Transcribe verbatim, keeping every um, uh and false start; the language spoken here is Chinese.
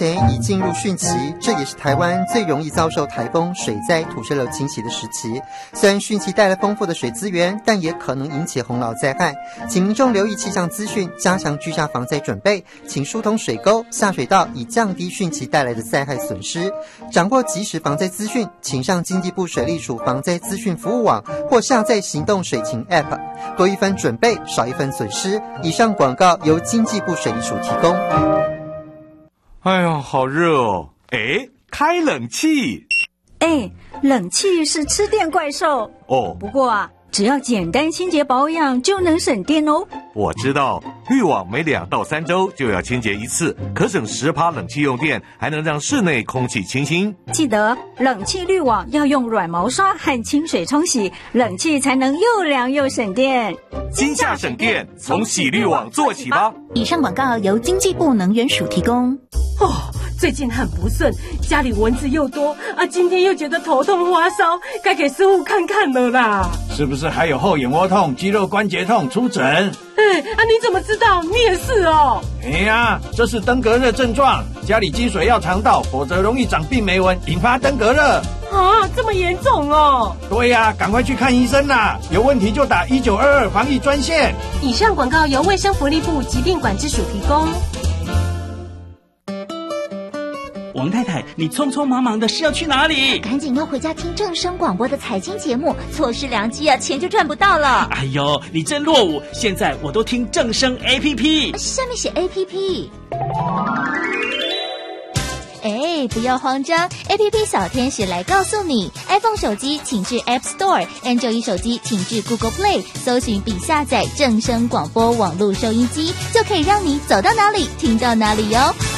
已进入汛期，这也是台湾最容易遭受台风、水灾、土石流侵袭的时期。虽然汛期带来丰富的水资源，但也可能引起洪涝灾害，请民众留意气象资讯，加强居家防灾准备，请疏通水沟、下水道，以降低汛期带来的灾害损失。掌握即时防灾资讯，请上经济部水利署防灾资讯服务网或下载行动水情 App， 多一分准备，少一分损失。以上广告由经济部水利署提供。 哎呀，好热哦！哎，开冷气。 哎，冷气是吃电怪兽哦。 不过啊，只要简单清洁保养就能省电哦。 我知道，滤网每两到三周就要清洁一次，可省十趴冷气用电，还能让室内空气清新。 记得冷气滤网要用软毛刷和清水冲洗，冷气才能又凉又省电。 今夏省电，从洗滤网做起吧。 以上广告由经济部能源署提供。 哦，最近很不顺，家里蚊子又多啊，今天又觉得头痛发烧，该给师傅看看了啦。 是不是还有后眼窝痛、肌肉关节痛？出诊。 哎啊，你怎么知道？你也是哦。 哎呀，这是登革热症状，家里积水要常倒，否则容易长病媒蚊，引发登革热。 啊，这么严重哦。 对呀，赶快去看医生啦，有问题就打一九二二防疫专线。 以上广告由卫生福利部疾病管制署提供。 王太太，你匆匆忙忙的是要去哪里？ 赶紧要回家听正声广播的财经节目，错失良机啊，钱就赚不到了。 哎呦，你真落伍！现在我都听正声 A P P， 上面写 A P P。哎，不要慌张 ，A P P 小天使来告诉你 ，iPhone 手机请至 App Store，Android 手机请至 Google Play， 搜寻并下载正声广播网络收音机，就可以让你走到哪里听到哪里哟。